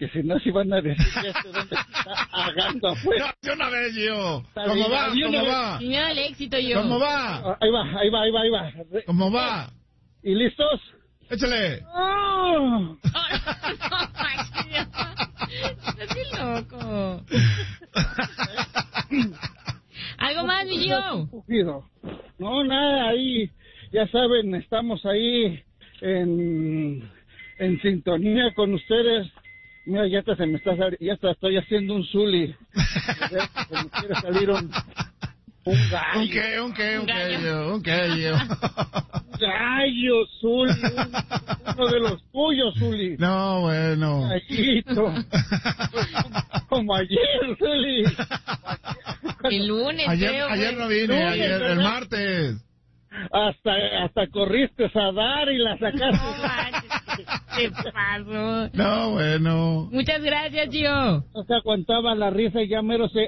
porque si no se van a decir que dónde está agando afuera. No, de una vez, yo. ¿Cómo va? ¿Cómo va? Señora, el éxito, yo. ¿Cómo va? Ahí va. ¿Cómo va? ¿Y listos? Échale. ¡Oh! Estás bien loco. ¿Algo más, mi yo? No, nada, ahí, ya saben, estamos ahí en sintonía con ustedes. Mira, ya hasta estoy haciendo un zuli. Se me quiere salir un gallo. Un gallo. Gallo, Zuli, uno de los tuyos, Zuli. No, bueno. Gallito. Como ayer, Zuli. El lunes, ayer no vine, ayer, el martes. Hasta corriste a dar y la sacaste. ¿Qué pasó? No, bueno. Muchas gracias, tío. No se aguantaba la risa y ya mero se...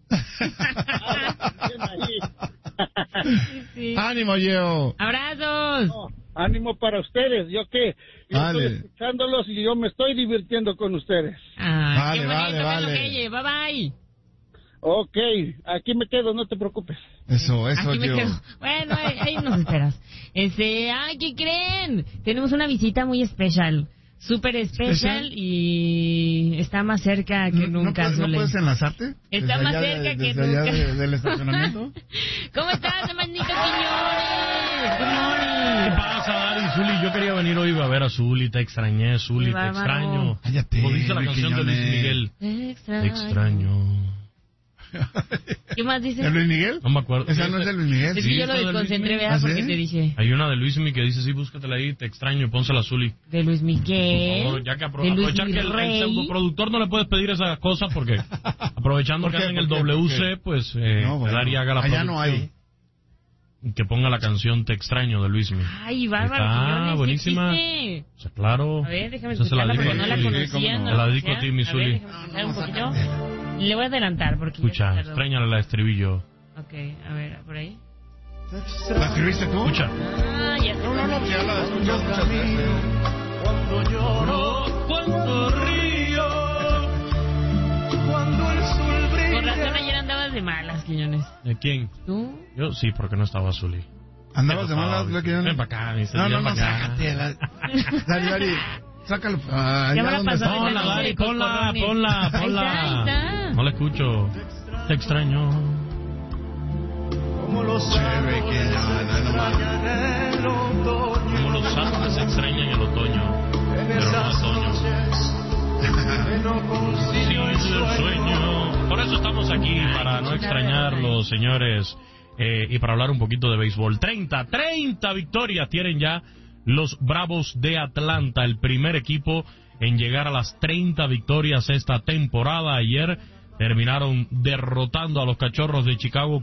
Sí. Ánimo, Gio. Abrazos. No, ánimo para ustedes. Yo Vale. estoy escuchándolos y yo me estoy divirtiendo con ustedes. Vale, qué bonito, vale. Bye bye. Ok, aquí me quedo, no te preocupes. Eso, Aquí me Gio. quedo. Bueno, ahí nos esperas. ¿Qué creen? Tenemos una visita muy especial. Súper especial y está más cerca que nunca. ¿No puedes enlazarte? Está más cerca que nunca. Del estacionamiento. ¿Cómo estás, hermanito Quiñones? Good morning. ¿Qué pasa, Dari? Zuli, yo quería venir hoy a ver a Zuli, te extrañé, Zuli, te extraño. Cállate, Como dice la canción de Luis Miguel. Te extraño. ¿Qué más dice? ¿De Luis Miguel? No me acuerdo. ¿Esa no es de Luis Miguel? Es que yo lo desconcentré, ¿verdad? Porque te dije. Hay una de Luis Miguel que dice, sí, búscatela ahí, te extraño, pónsela a Zuli. De Luis Miguel. Por favor, ya que de Luis aprovechar que el pseudoproductor no le puedes pedir esas cosas porque aprovechando que hacen el WC, pues Dari haga la allá producción. no hay. Que ponga la canción Te extraño de Luis Miguel. Ay, bárbaro. Ah, buenísima. O sea, claro. A ver, déjame Esa se la escucharla porque dedico no la conocía. Se la dedico a ti, mi Zuli. Déjame escuchar un poquito. Le voy a adelantar porque... Escucha, extrañale la estribillo. Ok, a ver, por ahí. ¿La escribiste tú? Escucha. Ah, ya sé. No, ya la escuchado muchas veces. Cuando lloro, cuando río, cuando el sol brilla. Con razón ayer andabas de malas, Quiñones. ¿De quién? ¿Tú? Yo sí, porque no estaba Zuli. ¿Andabas de malas? Ven para acá, mi No, sácate. Dari, sácalo. Allá donde está. Ponla, Dari, ponla. Ahí está. No la escucho. Te extraño. Como los árboles extrañan el otoño. Como los árboles se extrañan el otoño. En Pero no esas otoño. noches que no consigo el sueño. Por eso estamos aquí, para no extrañarlos, señores, y para hablar un poquito de béisbol. 30 victorias tienen ya los Bravos de Atlanta, el primer equipo en llegar a las 30 victorias esta temporada. Ayer terminaron derrotando a los Cachorros de Chicago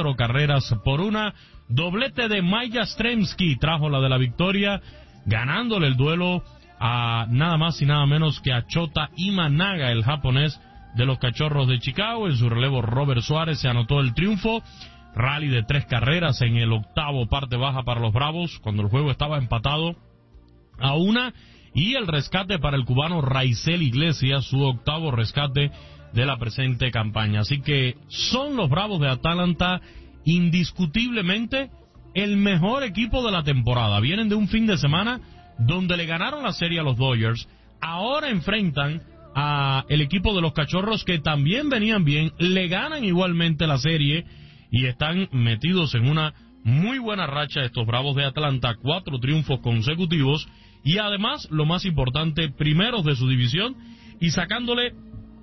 4-1. Doblete de Mike Yastrzemski trajo la de la victoria, ganándole el duelo a nada más y nada menos que a Shota Imanaga, el japonés de los Cachorros de Chicago. En su relevo, Robert Suárez se anotó el triunfo. Rally de 3 carreras en el octavo, parte baja para los Bravos, cuando el juego estaba empatado a 1. Y el rescate para el cubano Raisel Iglesias, su octavo rescate de la presente campaña. Así que son los Bravos de Atlanta indiscutiblemente el mejor equipo de la temporada. Vienen de un fin de semana donde le ganaron la serie a los Dodgers. Ahora enfrentan a el equipo de los Cachorros, que también venían bien, le ganan igualmente la serie y están metidos en una muy buena racha estos Bravos de Atlanta, 4 triunfos consecutivos y además, lo más importante, primeros de su división y sacándole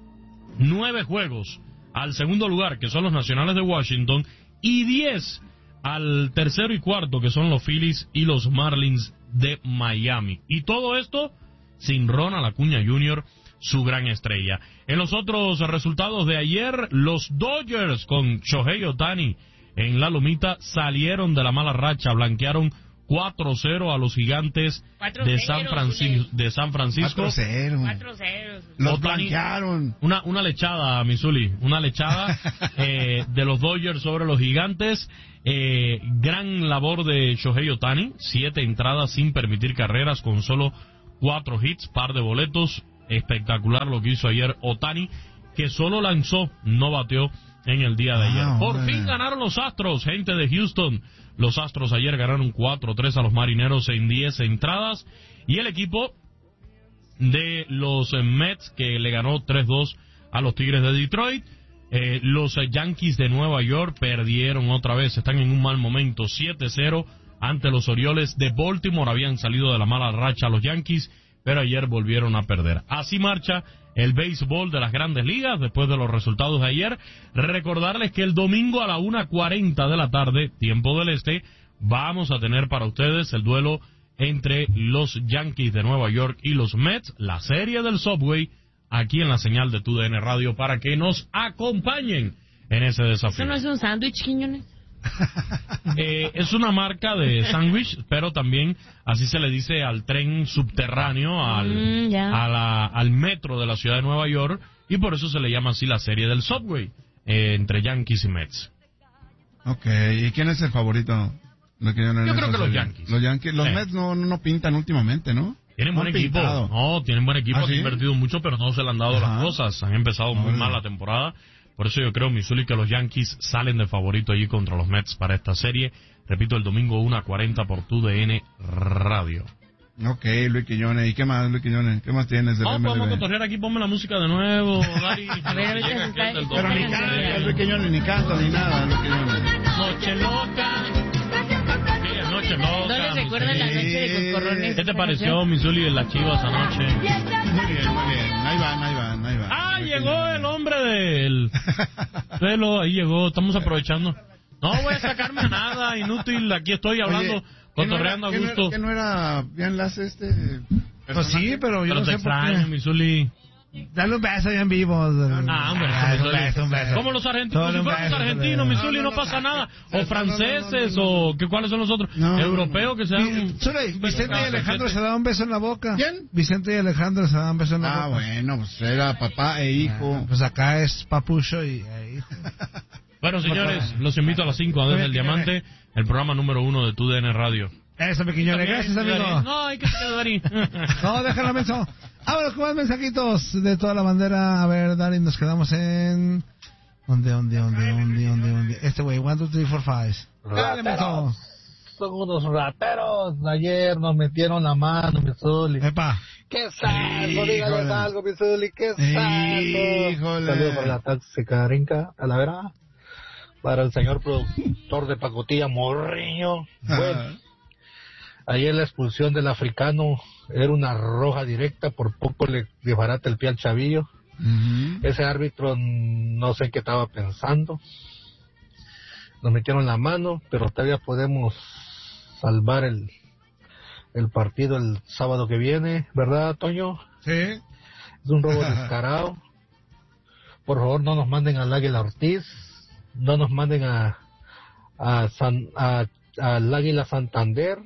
9 juegos al segundo lugar, que son los Nacionales de Washington, y 10 al tercero y cuarto, que son los Phillies y los Marlins de Miami. Y todo esto sin Ronald Acuña Jr., su gran estrella. En los otros resultados de ayer, los Dodgers con Shohei Ohtani en la lomita salieron de la mala racha, blanquearon 4-0 a los Gigantes de San Francisco. 4-0. Los blanquearon. Una lechada, Missouri, una lechada de los Dodgers sobre los Gigantes. Gran labor de Shohei Ohtani, 7 entradas sin permitir carreras, con solo 4 hits, par de boletos, espectacular lo que hizo ayer Ohtani, que solo lanzó, no bateó en el día de ayer. Por fin ganaron los Astros, gente de Houston. Los Astros ayer ganaron 4-3 a los Marineros en 10 entradas. Y el equipo de los Mets, que le ganó 3-2 a los Tigres de Detroit. Los Yankees de Nueva York perdieron otra vez, están en un mal momento, 7-0 ante los Orioles de Baltimore. Habían salido de la mala racha los Yankees, pero ayer volvieron a perder. Así marcha el béisbol de las Grandes Ligas después de los resultados de ayer. Recordarles que el domingo a la 1:40 de la tarde, tiempo del este, vamos a tener para ustedes el duelo entre los Yankees de Nueva York y los Mets, la serie del Subway, aquí en la señal de TUDN Radio, para que nos acompañen en ese desafío. ¿Eso no es un sándwich, Quiñones? Es una marca de sándwich, pero también así se le dice al tren subterráneo, al metro de la ciudad de Nueva York, y por eso se le llama así la serie del Subway, entre Yankees y Mets. Ok, ¿y quién es el favorito? Yo creo que los Yankees. Los Mets no pintan últimamente, ¿no? Tienen buen equipo. No, tienen buen equipo. Han invertido mucho, pero no se le han dado las cosas. Han empezado muy mal la temporada. Por eso yo creo, Missouri, que los Yankees salen de favorito allí contra los Mets para esta serie. Repito, el domingo 1:40 por TUDN Radio. Ok, Luis Quiñones. ¿Y qué más, Luis Quiñones? ¿Qué más tienes? Vamos a cotorrear aquí. Ponme la música de nuevo, Dari. Pero ni canta, Luis Quiñones, ni canta, ni nada, Luis Quiñones. Noche loca. Noche loca. ¿No les recuerdan la noche de Coscorrones? ¿Qué te pareció, Missouri, de las Chivas anoche? Muy bien. Ahí van. Llegó el hombre del pelo, ahí llegó, estamos aprovechando. No voy a sacarme nada, inútil, aquí estoy hablando, cotorreando a gusto. ¿Que no era bien enlace Pues sí, pero yo no sé extraño, por qué. Missouri. Dale un beso ya en vivo. Un beso. Como los argentinos, si fueran los argentinos, Missouri, no pasa nada. O franceses, o ¿cuáles son los otros? Europeos que sean. Vicente y Alejandro se daban un beso en la boca. ¿Quién? Vicente y Alejandro se daban un beso en la boca. Bueno, pues era papá e hijo. Pues acá es papucho y hijo. Bueno, señores, los invito a las 5 a Desde el Diamante, el programa número 1 de TUDN Radio. Eso, pequeñones, gracias, amigo. No, hay que ser Dari. No, déjalo, menso. Vámonos con más mensajitos de toda la bandera. A ver, Dari, nos quedamos en... ¿Dónde? Este güey, 1, 2, 3, 4, 5. Dale, menso. Son unos rateros. Ayer nos metieron la mano, Missouri. Epa. ¡Qué salvo! Dígales algo, Missouri. ¡Qué salvo! Híjole. Saludos para la tóxica Rinca, a la vera. Para el señor productor de pacotilla, Morriño. Bueno, ayer la expulsión del africano era una roja directa, por poco le desbarata el pie al chavillo. Ese árbitro no sé qué estaba pensando. Nos metieron la mano, pero todavía podemos salvar el partido el sábado que viene, ¿verdad, Toño? Sí. Es un robo descarado. Por favor, no nos manden al Águila Ortiz, no nos manden al Águila Santander,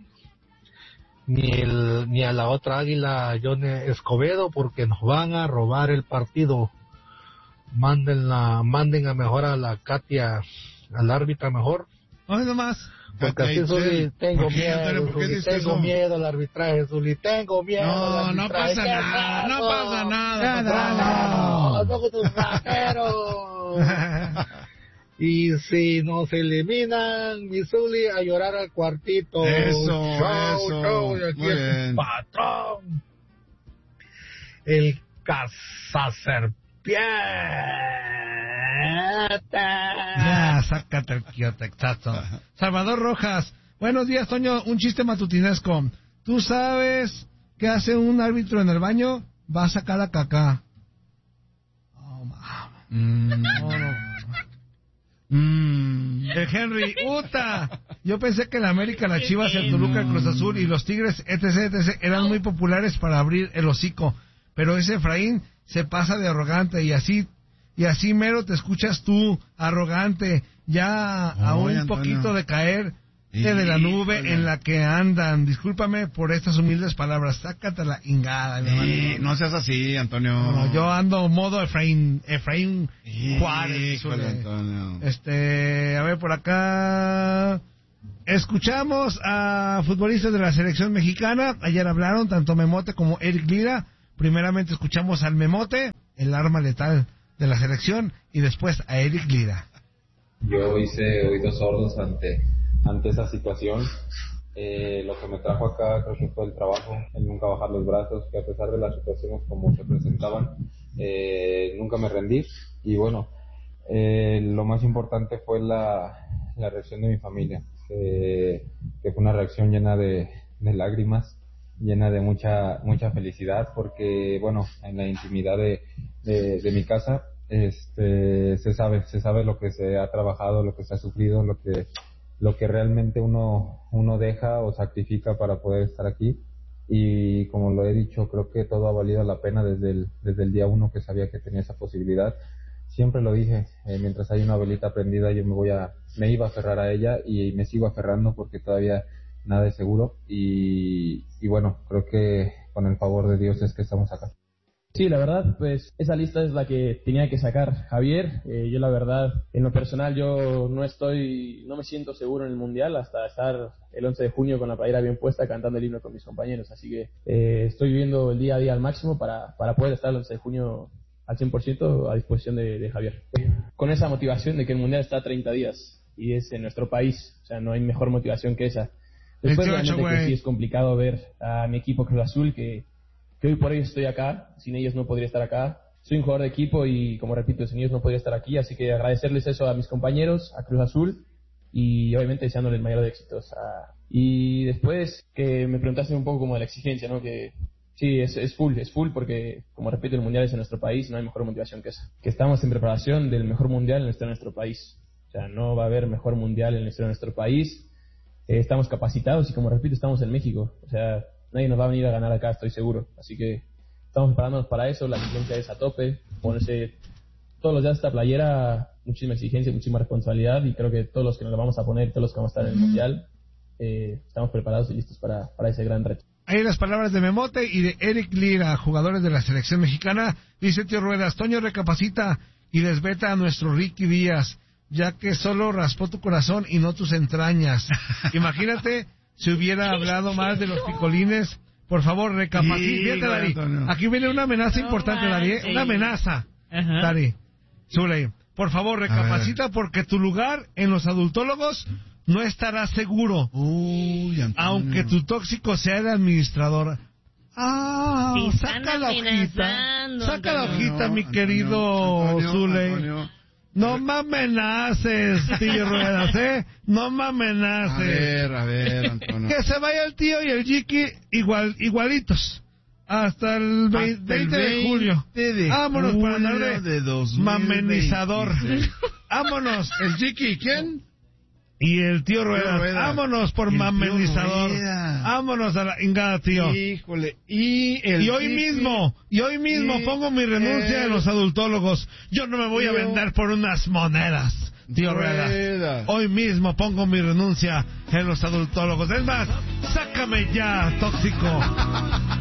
ni a la otra Águila John Escobedo, porque nos van a robar el partido. Manden a mejor a la Katia, al árbitra mejor. Oye, nomás. Porque así Zuli, tengo miedo al arbitraje, Zuli, tengo miedo al arbitraje. No pasa nada. No, tus rateros. Y si nos eliminan, mi Zuli, a llorar al cuartito. Eso. Y aquí Muy es bien. un patrón. El cazaserpiente. Ya, sácate el quiotecazo. Salvador Rojas. Buenos días, Toño. Un chiste matutinesco. ¿Tú sabes qué hace un árbitro en el baño? Va a sacar a caca. Oh, no. El Henry, ¡uta! Yo pensé que la América, la Chivas, el Toluca, el Cruz Azul y los Tigres, etc. eran muy populares para abrir el hocico. Pero ese Efraín se pasa de arrogante y así mero te escuchas tú, arrogante, ya a un Antonio. poquito de caer de la nube en la que andan. Discúlpame por estas humildes palabras. Sácate la ingada. No seas así, Antonio. No, yo ando modo Efraín Juárez. Híjole, Antonio. A ver, por acá escuchamos a futbolistas de la selección mexicana. Ayer hablaron tanto Memote como Eric Lira. Primeramente escuchamos al Memote, el arma letal de la selección, y después a Eric Lira. Yo hice oídos sordos ante esa situación. Lo que me trajo acá creo que fue el trabajo, el nunca bajar los brazos, que a pesar de las situaciones como se presentaban, nunca me rendí. Y bueno, lo más importante fue la reacción de mi familia, que fue una reacción llena de lágrimas, llena de mucha felicidad, porque bueno, en la intimidad de mi casa se sabe lo que se ha trabajado, lo que se ha sufrido, lo que realmente uno deja o sacrifica para poder estar aquí. Y como lo he dicho, creo que todo ha valido la pena desde el día 1 que sabía que tenía esa posibilidad. Siempre lo dije, mientras hay una velita prendida yo me iba a aferrar a ella, y me sigo aferrando porque todavía nada es seguro, y bueno, creo que con el favor de Dios es que estamos acá. Sí, la verdad, pues esa lista es la que tenía que sacar Javier. Yo la verdad, en lo personal, yo no me siento seguro en el Mundial hasta estar el 11 de junio con la playera bien puesta cantando el himno con mis compañeros. Así que estoy viviendo el día a día al máximo para poder estar el 11 de junio al 100% a disposición de Javier. Con esa motivación de que el Mundial está a 30 días y es en nuestro país, o sea, no hay mejor motivación que esa. Después, realmente, que sí es complicado ver a mi equipo Cruz Azul, que hoy por hoy estoy acá, sin ellos no podría estar acá. Soy un jugador de equipo y, como repito, sin ellos no podría estar aquí, así que agradecerles eso a mis compañeros, a Cruz Azul, y obviamente deseándoles el mayor de éxitos. Y después, que me preguntaste un poco como de la exigencia, ¿no? Que sí, es full, porque, como repito, el Mundial es en nuestro país, no hay mejor motivación que esa. Que estamos en preparación del mejor Mundial en nuestro país. O sea, no va a haber mejor Mundial en nuestro país. Estamos capacitados y, como repito, estamos en México. O sea, nadie nos va a venir a ganar acá, estoy seguro. Así que estamos preparándonos para eso. La exigencia es a tope. Ponerse todos los días esta playera, muchísima exigencia, muchísima responsabilidad. Y creo que todos los que nos la vamos a poner, todos los que vamos a estar en el Mundial, estamos preparados y listos para ese gran reto. Ahí las palabras de Memote y de Eric Lira, jugadores de la selección mexicana. Dice Tío Ruedas: Toño recapacita y desveta a nuestro Ricky Díaz, ya que solo raspó tu corazón y no tus entrañas. Imagínate si hubiera hablado más de los picolines. Por favor, recapacita. Fíjate, Dari, aquí viene una amenaza importante, Dari, una amenaza. Dari, Zuley, por favor, recapacita, porque tu lugar en los adultólogos no estará seguro. Aunque tu tóxico sea el administrador. Saca la hojita, mi querido Zuley. No me amenaces, tío Ruedas, no me amenaces. A ver, Antonio. Que se vaya el tío y el Jiki igualitos. Hasta el 20 de julio. Vámonos para andar de mamenizador. Vámonos. ¿El Jiki quién? Y el tío Ruedas. Vámonos por mamenizador. Vámonos a la ingada, tío. Híjole. Y hoy mismo pongo mi renuncia en los adultólogos. Yo no me voy a vender por unas monedas, tío Ruedas. Hoy mismo pongo mi renuncia en los adultólogos. Es más, sácame ya, tóxico.